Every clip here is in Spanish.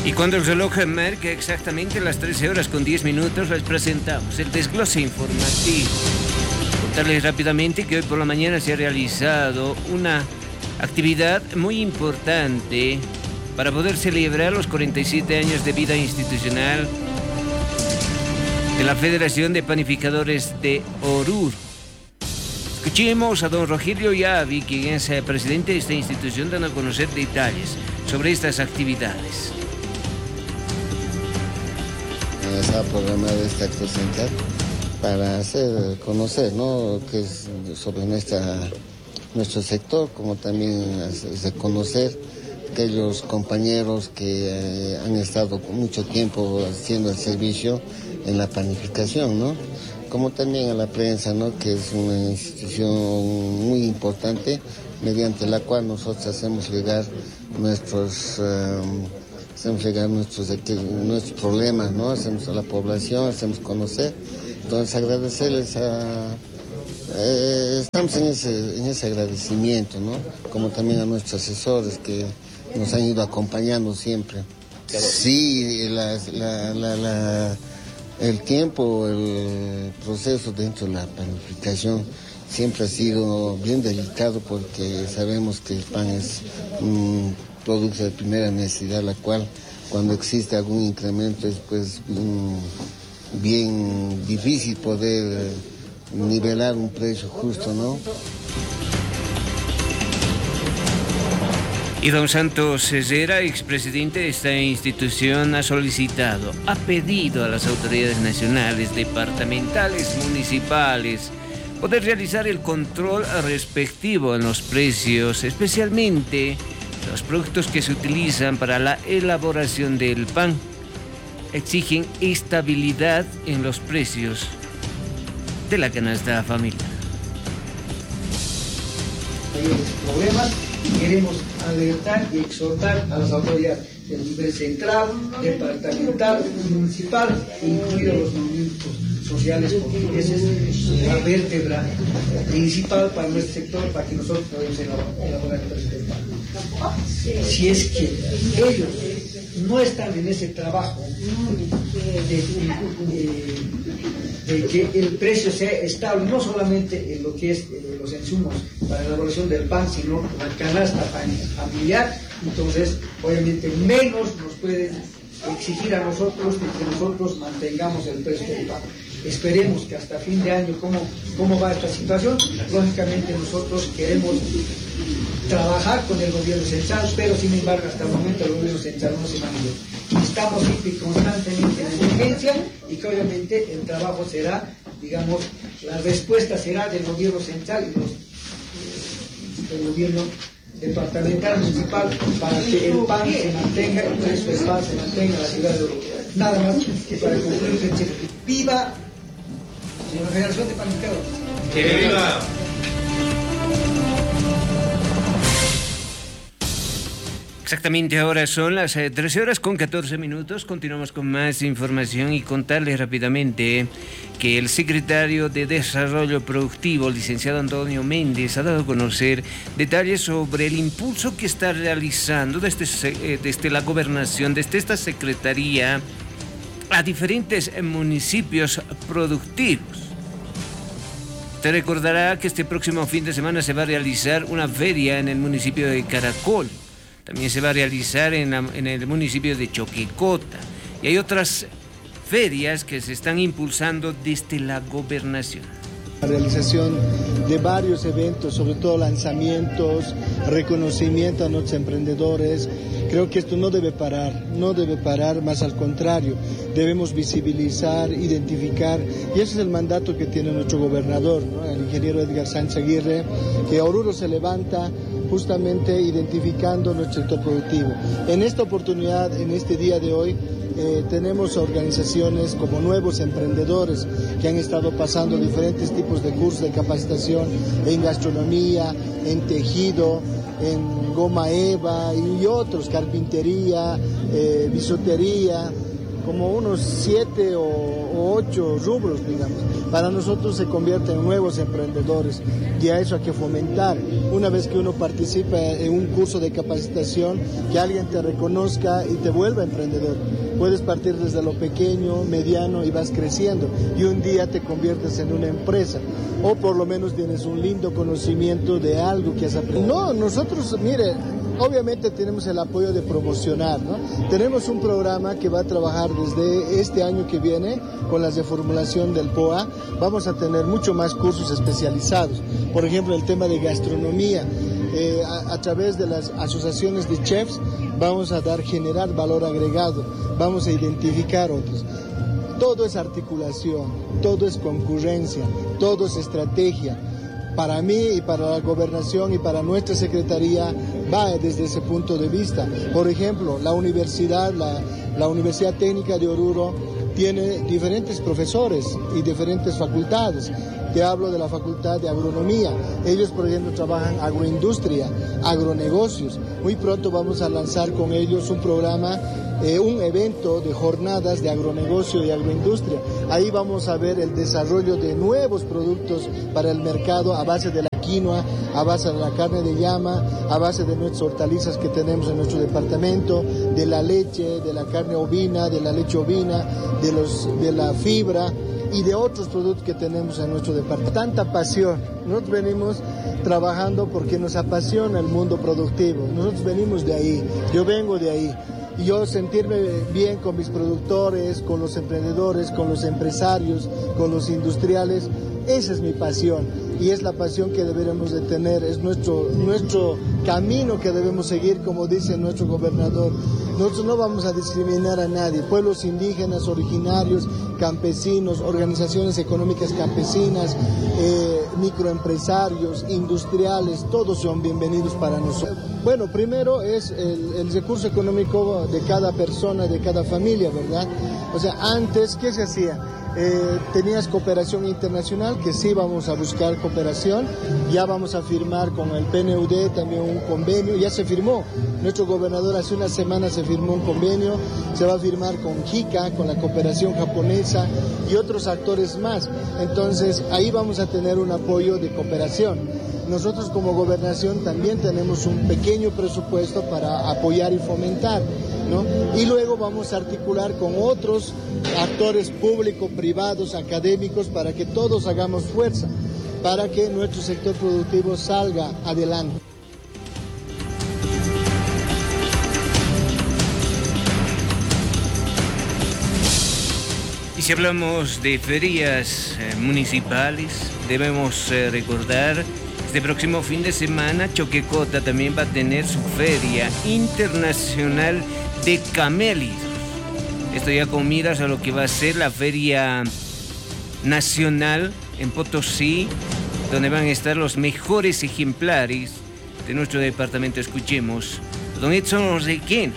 Y cuando el reloj marca exactamente las 13 horas con 10 minutos, les presentamos el desglose informativo. Contarles rápidamente que hoy por la mañana se ha realizado una actividad muy importante para poder celebrar los 47 años de vida institucional de la Federación de Panificadores de Oruro. Escuchemos a don Rogelio Yavi, quien es el presidente de esta institución, dando a conocer detalles sobre estas actividades. Se ha programado este acto central para hacer conocer, ¿no?, que es sobre nuestro sector, como también hacer conocer aquellos compañeros que han estado mucho tiempo haciendo el servicio en la panificación, ¿no? Como también a la prensa, ¿no?, que es una institución muy importante mediante la cual nosotros hacemos llegar nuestros problemas, ¿no? Hacemos a la población, hacemos conocer. Entonces agradecerles estamos en ese agradecimiento, ¿no? Como también a nuestros asesores que nos han ido acompañando siempre. Sí, el tiempo, el proceso dentro de la panificación siempre ha sido bien delicado, porque sabemos que el pan es un producto de primera necesidad, la cual cuando existe algún incremento es pues bien difícil poder nivelar un precio justo, ¿no? Y don Santos Herrera, expresidente de esta institución, ha pedido a las autoridades nacionales, departamentales, municipales, poder realizar el control respectivo en los precios, especialmente los productos que se utilizan para la elaboración del pan. Exigen estabilidad en los precios de la canasta familiar. Hay problemas y queremos alertar y exhortar a las autoridades del nivel central, departamental, municipal, incluidos los movimientos sociales portugueses, la vértebra principal para nuestro sector, para que nosotros podamos elaborar el precio del pan. Si es que ellos no están en ese trabajo de que el precio sea estable, no solamente en lo que es los insumos para la elaboración del pan, sino la canasta familiar, entonces obviamente menos nos pueden exigir a nosotros que nosotros mantengamos el precio del pan. Esperemos que hasta fin de año, ¿cómo va esta situación? Lógicamente nosotros queremos trabajar con el gobierno central, pero sin embargo hasta el momento el gobierno central no se manifiesta. Estamos constantemente en emergencia y que obviamente el trabajo será, digamos, la respuesta será del gobierno central y del gobierno departamental, municipal, para que el pan se mantenga, el precio del pan se mantenga en la ciudad de Oruro. Nada más que para concluir, ¡viva la Federación de Panificadores! ¡Que viva! Exactamente, ahora son las 13 horas con 14 minutos. Continuamos con más información y contarles rápidamente que el secretario de Desarrollo Productivo, licenciado Antonio Méndez, ha dado a conocer detalles sobre el impulso que está realizando desde la gobernación, desde esta secretaría, a diferentes municipios productivos. Usted recordará que este próximo fin de semana se va a realizar una feria en el municipio de Caracol. También se va a realizar en el municipio de Choquecota. Y hay otras ferias que se están impulsando desde la gobernación. La realización de varios eventos, sobre todo lanzamientos, reconocimiento a nuestros emprendedores. Creo que esto no debe parar, más al contrario, debemos visibilizar, identificar, y ese es el mandato que tiene nuestro gobernador, ¿no?, el ingeniero Edgar Sánchez Aguirre, que Oruro se levanta justamente identificando nuestro sector productivo. En esta oportunidad, en este día de hoy, tenemos organizaciones como Nuevos Emprendedores que han estado pasando diferentes tipos de cursos de capacitación en gastronomía, en tejido, en goma eva y otros, carpintería, bisutería, como unos 7 o 8 rubros, digamos. Para nosotros se convierten en nuevos emprendedores y a eso hay que fomentar. Una vez que uno participa en un curso de capacitación, que alguien te reconozca y te vuelva emprendedor. Puedes partir desde lo pequeño, mediano y vas creciendo y un día te conviertes en una empresa o por lo menos tienes un lindo conocimiento de algo que has aprendido. No, nosotros, mire, obviamente tenemos el apoyo de promocionar, ¿no? Tenemos un programa que va a trabajar desde este año que viene con la reformulación del POA. Vamos a tener mucho más cursos especializados. Por ejemplo, el tema de gastronomía. A través de las asociaciones de chefs vamos a generar valor agregado, vamos a identificar otros. Todo es articulación, todo es concurrencia, todo es estrategia. Para mí y para la gobernación y para nuestra secretaría va desde ese punto de vista. Por ejemplo, la Universidad Técnica de Oruro tiene diferentes profesores y diferentes facultades. Te hablo de la Facultad de Agronomía. Ellos, por ejemplo, trabajan agroindustria, agronegocios. Muy pronto vamos a lanzar con ellos un programa, un evento de jornadas de agronegocio y agroindustria. Ahí vamos a ver el desarrollo de nuevos productos para el mercado a base de la quinoa, a base de la carne de llama, a base de nuestras hortalizas que tenemos en nuestro departamento, de la leche, de la carne ovina, de la leche ovina, de la fibra y de otros productos que tenemos en nuestro departamento. Tanta pasión. Nosotros venimos trabajando porque nos apasiona el mundo productivo. Nosotros venimos de ahí, yo vengo de ahí. Y yo sentirme bien con mis productores, con los emprendedores, con los empresarios, con los industriales, esa es mi pasión. Y es la pasión que deberemos de tener, es nuestro camino que debemos seguir, como dice nuestro gobernador. Nosotros no vamos a discriminar a nadie, pueblos indígenas, originarios, campesinos, organizaciones económicas campesinas, microempresarios, industriales, todos son bienvenidos para nosotros. Bueno, primero es el recurso económico de cada persona, de cada familia, ¿verdad? O sea, antes, ¿qué se hacía? Tenías cooperación internacional, que sí vamos a buscar cooperación, ya vamos a firmar con el PNUD también un convenio, ya se firmó, nuestro gobernador hace una semana se firmó un convenio, se va a firmar con JICA, con la cooperación japonesa y otros actores más, entonces ahí vamos a tener un apoyo de cooperación. Nosotros como gobernación también tenemos un pequeño presupuesto para apoyar y fomentar, ¿no? Y luego vamos a articular con otros actores públicos, privados, académicos, para que todos hagamos fuerza, para que nuestro sector productivo salga adelante. Y si hablamos de ferias municipales, debemos recordar este próximo fin de semana Choquecota también va a tener su feria internacional de camélidos. Esto ya con miras a lo que va a ser la feria nacional en Potosí, donde van a estar los mejores ejemplares de nuestro departamento. Escuchemos don Edson Requén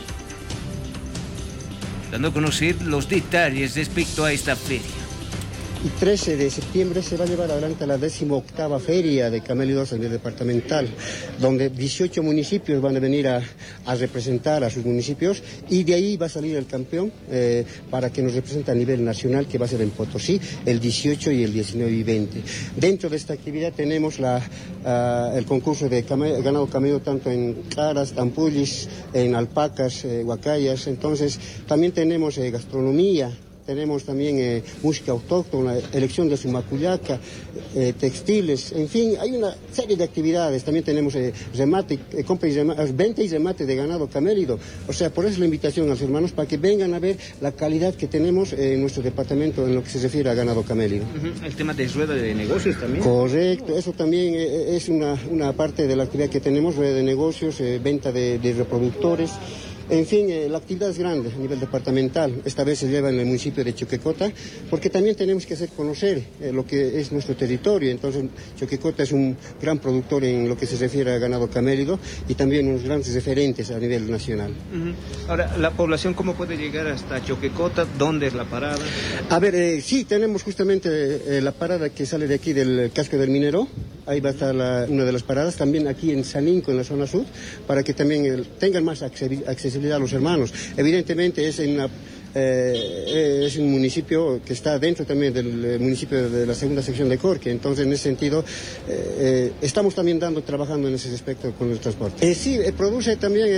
dando a conocer los detalles respecto a esta feria. Y 13 de septiembre se va a llevar adelante la 18ª feria de camélidos a nivel departamental, donde 18 municipios van a venir a representar a sus municipios y de ahí va a salir el campeón para que nos represente a nivel nacional, que va a ser en Potosí el 18 y el 19 y 20. Dentro de esta actividad tenemos el concurso de ganado camello tanto en claras, tampullis, en alpacas, huacayas, entonces también tenemos gastronomía. Tenemos también música autóctona, elección de su macullaca, textiles, en fin, hay una serie de actividades. También tenemos remate, venta y remate de ganado camélido. O sea, por eso la invitación a los hermanos para que vengan a ver la calidad que tenemos en nuestro departamento en lo que se refiere a ganado camélido. El tema de rueda de negocios también. Correcto, eso también es una parte de la actividad que tenemos, rueda de negocios, venta de reproductores. En fin, la actividad es grande a nivel departamental. Esta vez se lleva en el municipio de Choquecota, porque también tenemos que hacer conocer lo que es nuestro territorio. Entonces, Choquecota es un gran productor en lo que se refiere a ganado camélido y también unos grandes referentes a nivel nacional. Ahora, ¿la población cómo puede llegar hasta Choquecota? ¿Dónde es la parada? A ver, sí, tenemos justamente la parada que sale de aquí del casco del Minero. Ahí va a estar una de las paradas, también aquí en Saninco, en la zona sur, para que también tengan más accesibilidad a los hermanos. Evidentemente es en es un municipio que está dentro también del municipio de la segunda sección de Corque, entonces en ese sentido estamos también trabajando en ese aspecto con el transporte. Sí, produce también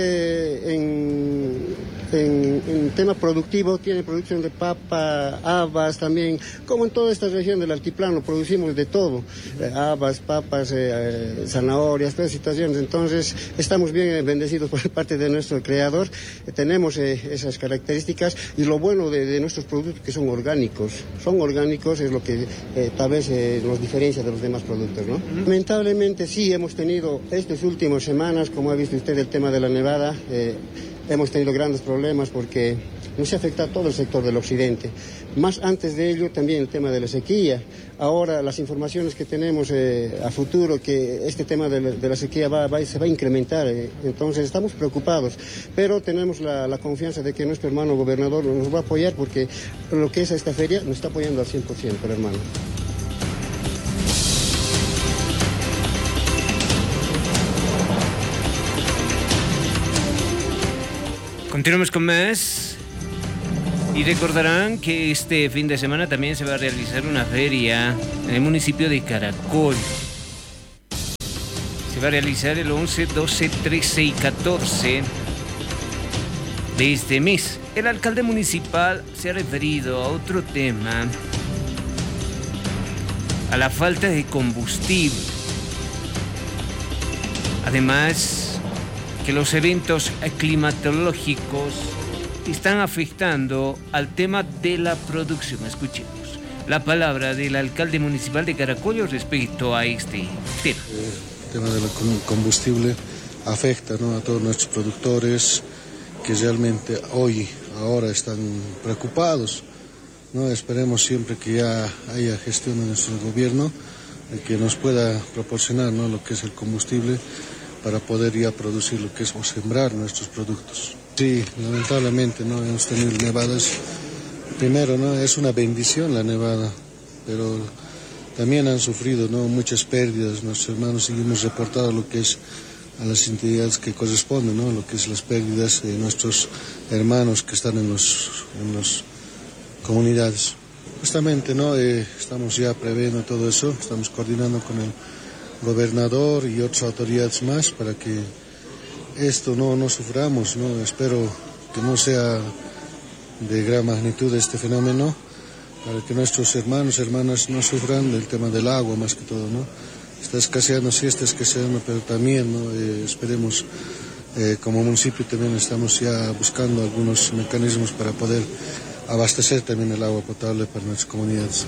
en tema productivo, tiene producción de papa, habas también, como en toda esta región del altiplano, producimos de todo, habas, papas, zanahorias, todas situaciones, entonces estamos bien bendecidos por parte de nuestro creador, tenemos esas características y lo bueno de nuestros productos que son orgánicos es lo que tal vez nos diferencia de los demás productos, ¿no? Lamentablemente sí hemos tenido estas últimas semanas, como ha visto usted el tema de la nevada, hemos tenido grandes problemas porque nos afecta a todo el sector del occidente. Más antes de ello también el tema de la sequía. Ahora las informaciones que tenemos a futuro que este tema de la sequía se va a incrementar, entonces estamos preocupados, pero tenemos la confianza de que nuestro hermano gobernador nos va a apoyar porque lo que es esta feria nos está apoyando al 100%, hermano. Continuamos con más y recordarán que este fin de semana también se va a realizar una feria en el municipio de Caracol. Se va a realizar el 11, 12, 13 y 14 de este mes. El alcalde municipal se ha referido a otro tema, a la falta de combustible. Además, que los eventos climatológicos están afectando al tema de la producción. Escuchemos la palabra del alcalde municipal de Caracollo respecto a este tema. El tema del combustible afecta, ¿no?, a todos nuestros productores que realmente ahora están preocupados, ¿no? Esperemos siempre que ya haya gestión en nuestro gobierno que nos pueda proporcionar, ¿no?, lo que es el combustible para poder ya producir lo que es o sembrar nuestros productos. Sí, lamentablemente no hemos tenido nevadas. Primero, no es una bendición la nevada, pero también han sufrido, ¿no?, muchas pérdidas. Nuestros hermanos seguimos reportando lo que es a las entidades que corresponden, ¿no?, lo que es las pérdidas de nuestros hermanos que están en las comunidades. Justamente, ¿no?, estamos ya previendo todo eso, estamos coordinando con el gobernador y otras autoridades más para que esto no suframos, ¿no? Espero que no sea de gran magnitud este fenómeno, para que nuestros hermanos y hermanas no sufran del tema del agua más que todo, ¿no? Está escaseando, sí está escaseando, pero también, ¿no?, esperemos, como municipio también estamos ya buscando algunos mecanismos para poder abastecer también el agua potable para nuestras comunidades.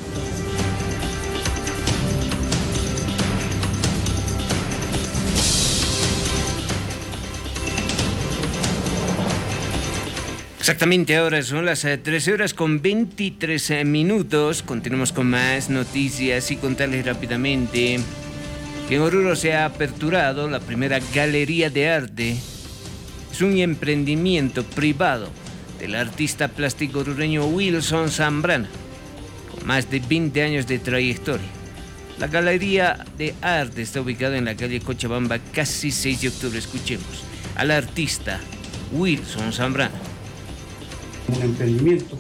Exactamente, ahora son las 13 horas con 23 minutos. Continuamos con más noticias y contarles rápidamente que en Oruro se ha aperturado la primera galería de arte. Es un emprendimiento privado del artista plástico orureño Wilson Zambrana, con más de 20 años de trayectoria. La galería de arte está ubicada en la calle Cochabamba, casi 6 de octubre. Escuchemos al artista Wilson Zambrana. Un emprendimiento.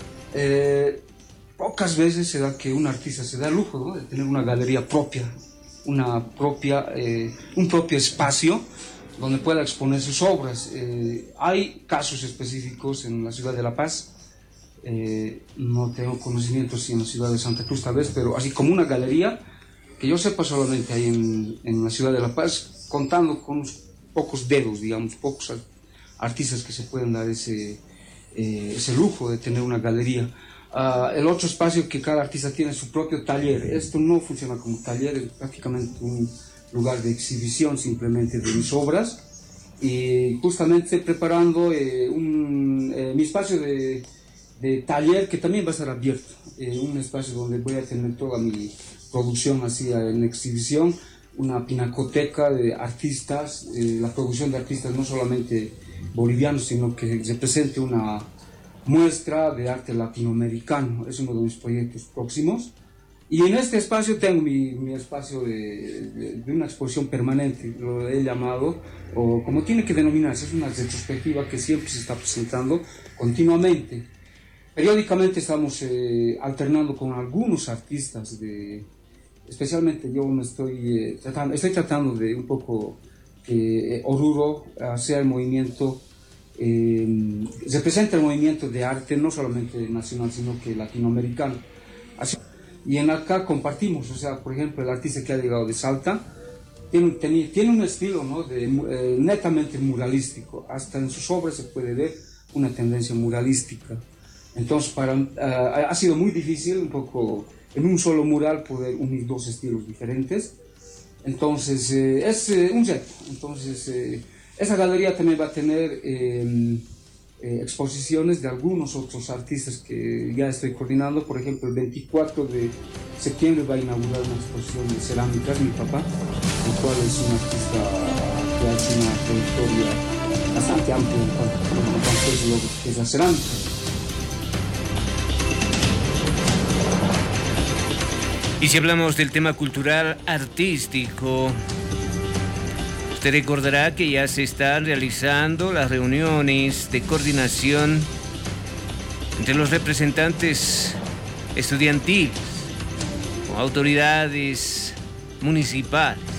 Pocas veces se da que un artista se da el lujo, ¿no?, de tener una galería propia, un propio espacio donde pueda exponer sus obras. Hay casos específicos en la ciudad de La Paz, no tengo conocimiento si en la ciudad de Santa Cruz tal vez, pero así como una galería, que yo sepa solamente hay en la ciudad de La Paz, contando con unos pocos dedos, digamos, pocos artistas que se pueden dar ese lujo de tener una galería. El otro espacio que cada artista tiene su propio taller. Esto no funciona como taller, es prácticamente un lugar de exhibición simplemente de mis obras, y justamente estoy preparando mi espacio de taller, que también va a estar abierto, un espacio donde voy a tener toda mi producción así en exhibición, una pinacoteca de artistas, la producción de artistas no solamente bolivianos, sino que represente una muestra de arte latinoamericano. Es uno de mis proyectos próximos. Y en este espacio tengo mi espacio de una exposición permanente, lo he llamado, o como tiene que denominarse, es una retrospectiva que siempre se está presentando continuamente. Periódicamente estamos alternando con algunos artistas, especialmente yo me estoy tratando de un poco que Oruro sea el movimiento, representa el movimiento de arte no solamente nacional sino que latinoamericano. Y en acá compartimos, o sea, por ejemplo, el artista que ha llegado de Salta tiene un estilo, ¿no?, netamente muralístico. Hasta en sus obras se puede ver una tendencia muralística. Entonces, ha sido muy difícil un poco en un solo mural poder unir dos estilos diferentes. Entonces, es un reto. Entonces, esa galería también va a tener exposiciones de algunos otros artistas que ya estoy coordinando. Por ejemplo, el 24 de septiembre va a inaugurar una exposición de cerámicas, mi papá, el cual es un artista que ha hecho una trayectoria bastante amplia en cuanto a lo que es la cerámica. Y si hablamos del tema cultural artístico, usted recordará que ya se están realizando las reuniones de coordinación entre los representantes estudiantiles con autoridades municipales.